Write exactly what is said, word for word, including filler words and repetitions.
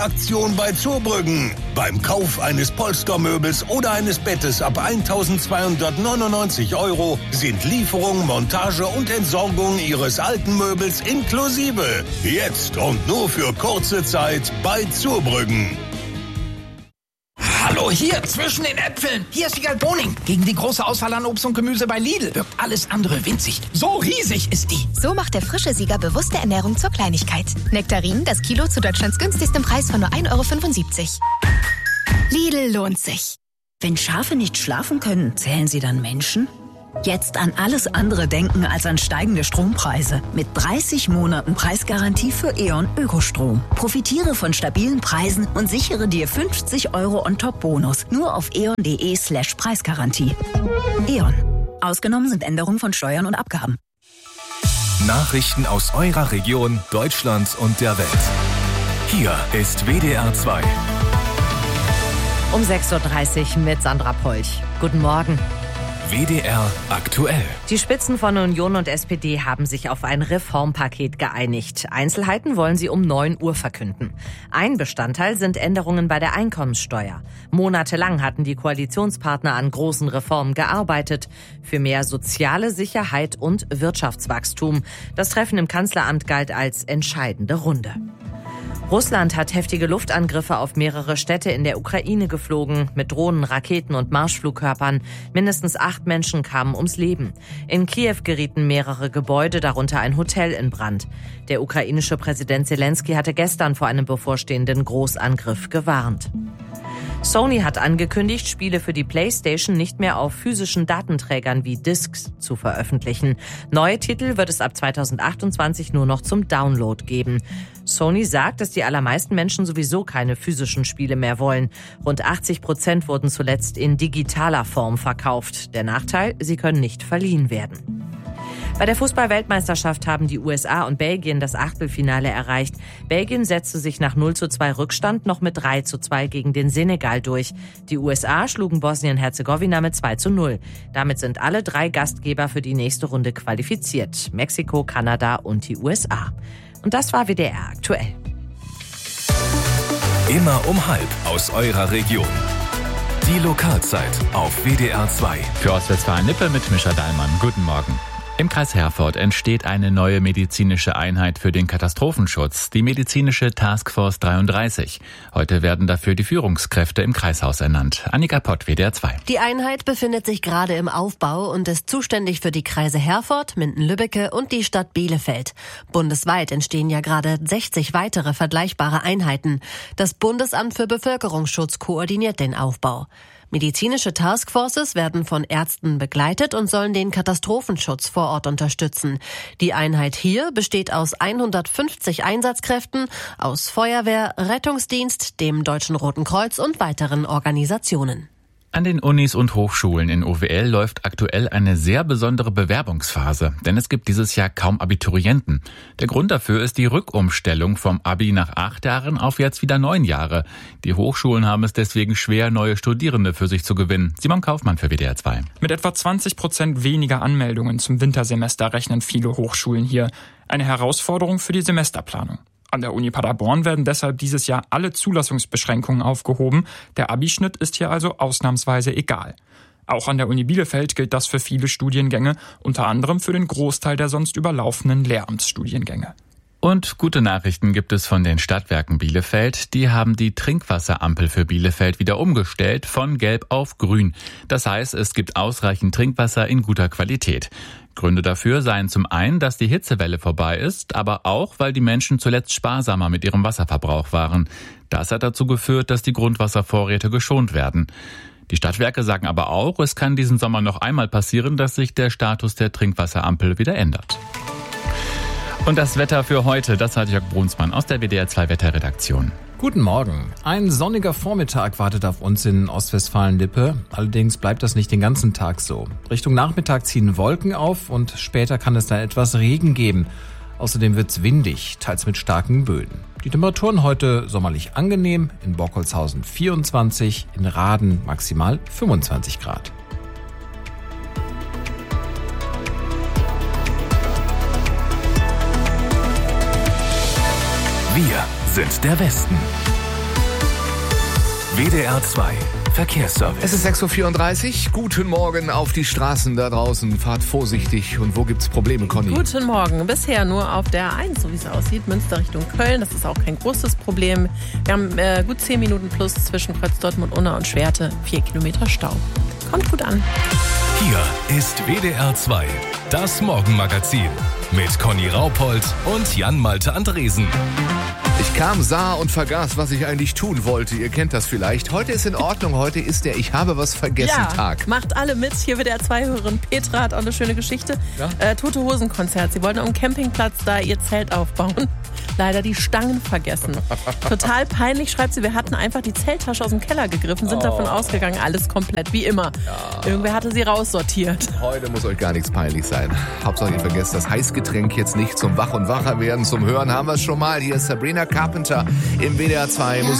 Aktion bei Zurbrüggen. Beim Kauf eines Polstermöbels oder eines Bettes ab eintausendzweihundertneunundneunzig Euro sind Lieferung, Montage und Entsorgung Ihres alten Möbels inklusive. Jetzt und nur für kurze Zeit bei Zurbrüggen. Hallo, hier, zwischen den Äpfeln. Hier ist Wiegald Boning. Gegen die große Auswahl an Obst und Gemüse bei Lidl wirkt alles andere winzig. So riesig ist die. So macht der frische Sieger bewusste Ernährung zur Kleinigkeit. Nektarinen, das Kilo zu Deutschlands günstigstem Preis von nur ein Euro fünfundsiebzig. Lidl lohnt sich. Wenn Schafe nicht schlafen können, zählen sie dann Menschen? Jetzt an alles andere denken als an steigende Strompreise. Mit dreißig Monaten Preisgarantie für E.ON Ökostrom. Profitiere von stabilen Preisen und sichere dir fünfzig Euro On-Top-Bonus. Nur auf eon.de slash Preisgarantie. E.ON. Ausgenommen sind Änderungen von Steuern und Abgaben. Nachrichten aus eurer Region, Deutschland und der Welt. Hier ist W D R zwei. Um sechs Uhr dreißig mit Sandra Polch. Guten Morgen. W D R aktuell. Die Spitzen von Union und S P D haben sich auf ein Reformpaket geeinigt. Einzelheiten wollen sie um neun Uhr verkünden. Ein Bestandteil sind Änderungen bei der Einkommenssteuer. Monatelang hatten die Koalitionspartner an großen Reformen gearbeitet. Für mehr soziale Sicherheit und Wirtschaftswachstum. Das Treffen im Kanzleramt galt als entscheidende Runde. Russland hat heftige Luftangriffe auf mehrere Städte in der Ukraine geflogen, mit Drohnen, Raketen und Marschflugkörpern. Mindestens acht Menschen kamen ums Leben. In Kiew gerieten mehrere Gebäude, darunter ein Hotel, in Brand. Der ukrainische Präsident Zelensky hatte gestern vor einem bevorstehenden Großangriff gewarnt. Sony hat angekündigt, Spiele für die PlayStation nicht mehr auf physischen Datenträgern wie Discs zu veröffentlichen. Neue Titel wird es ab zweitausendachtundzwanzig nur noch zum Download geben. Sony sagt, dass die allermeisten Menschen sowieso keine physischen Spiele mehr wollen. Rund achtzig Prozent wurden zuletzt in digitaler Form verkauft. Der Nachteil, sie können nicht verliehen werden. Bei der Fußball-Weltmeisterschaft haben die U S A und Belgien das Achtelfinale erreicht. Belgien setzte sich nach null zu zwei Rückstand noch mit drei zu zwei gegen den Senegal durch. Die U S A schlugen Bosnien-Herzegowina mit zwei zu null. Damit sind alle drei Gastgeber für die nächste Runde qualifiziert. Mexiko, Kanada und die U S A. Und das war W D R aktuell. Immer um halb aus eurer Region. Die Lokalzeit auf W D R zwei. Für Ostwestfalen-Lippe mit Mischa Dahlmann. Guten Morgen. Im Kreis Herford entsteht eine neue medizinische Einheit für den Katastrophenschutz, die medizinische Taskforce dreiunddreißig. Heute werden dafür die Führungskräfte im Kreishaus ernannt. Annika Pott, W D R zwei. Die Einheit befindet sich gerade im Aufbau und ist zuständig für die Kreise Herford, Minden-Lübbecke und die Stadt Bielefeld. Bundesweit entstehen ja gerade sechzig weitere vergleichbare Einheiten. Das Bundesamt für Bevölkerungsschutz koordiniert den Aufbau. Medizinische Taskforces werden von Ärzten begleitet und sollen den Katastrophenschutz vor Ort unterstützen. Die Einheit hier besteht aus hundertfünfzig Einsatzkräften, aus Feuerwehr, Rettungsdienst, dem Deutschen Roten Kreuz und weiteren Organisationen. An den Unis und Hochschulen in O W L läuft aktuell eine sehr besondere Bewerbungsphase, denn es gibt dieses Jahr kaum Abiturienten. Der Grund dafür ist die Rückumstellung vom Abi nach acht Jahren auf jetzt wieder neun Jahre. Die Hochschulen haben es deswegen schwer, neue Studierende für sich zu gewinnen. Simon Kaufmann für W D R zwei. Mit etwa zwanzig Prozent weniger Anmeldungen zum Wintersemester rechnen viele Hochschulen hier. Eine Herausforderung für die Semesterplanung. An der Uni Paderborn werden deshalb dieses Jahr alle Zulassungsbeschränkungen aufgehoben. Der Abischnitt ist hier also ausnahmsweise egal. Auch an der Uni Bielefeld gilt das für viele Studiengänge, unter anderem für den Großteil der sonst überlaufenden Lehramtsstudiengänge. Und gute Nachrichten gibt es von den Stadtwerken Bielefeld. Die haben die Trinkwasserampel für Bielefeld wieder umgestellt von gelb auf grün. Das heißt, es gibt ausreichend Trinkwasser in guter Qualität. Gründe dafür seien zum einen, dass die Hitzewelle vorbei ist, aber auch, weil die Menschen zuletzt sparsamer mit ihrem Wasserverbrauch waren. Das hat dazu geführt, dass die Grundwasservorräte geschont werden. Die Stadtwerke sagen aber auch, es kann diesen Sommer noch einmal passieren, dass sich der Status der Trinkwasserampel wieder ändert. Und das Wetter für heute, das hat Jörg Brunsmann aus der W D R zwei Wetterredaktion. Guten Morgen. Ein sonniger Vormittag wartet auf uns in Ostwestfalen-Lippe. Allerdings bleibt das nicht den ganzen Tag so. Richtung Nachmittag ziehen Wolken auf und später kann es dann etwas Regen geben. Außerdem wird's windig, teils mit starken Böen. Die Temperaturen heute sommerlich angenehm, in Borkholzhausen vierundzwanzig, in Raden maximal fünfundzwanzig Grad. Wir sind der Westen. W D R zwei Verkehrsservice. Es ist sechs Uhr vierunddreißig. Guten Morgen auf die Straßen da draußen. Fahrt vorsichtig. Und wo gibt's Probleme, Conny? Guten Morgen. Bisher nur auf der A eins, so wie es aussieht. Münster Richtung Köln. Das ist auch kein großes Problem. Wir haben äh, gut zehn Minuten plus zwischen Kreuz Dortmund, Unna und Schwerte. Vier Kilometer Stau. Kommt gut an. Hier ist W D R zwei, das Morgenmagazin. Mit Conny Raupold und Jan-Malte Andresen. Ich kam, sah und vergaß, was ich eigentlich tun wollte. Ihr kennt das vielleicht. Heute ist in Ordnung. Heute ist der Ich habe was vergessen ja, Tag. Macht alle mit. Hier wird der zwei-Hörerin Petra hat auch eine schöne Geschichte. Ja? Äh, Tote Hosen Konzert. Sie wollten am Campingplatz da ihr Zelt aufbauen. Leider die Stangen vergessen. Total peinlich, schreibt sie. Wir hatten einfach die Zelttasche aus dem Keller gegriffen, sind oh. davon ausgegangen, alles komplett, wie immer. Ja. Irgendwer hatte sie raussortiert. Heute muss euch gar nichts peinlich sein. Hauptsache ihr vergesst das Heißgetränk jetzt nicht. Zum Wach- und Wacher werden, zum Hören haben wir es schon mal. Hier ist Sabrina Carpenter im W D R zwei Musik.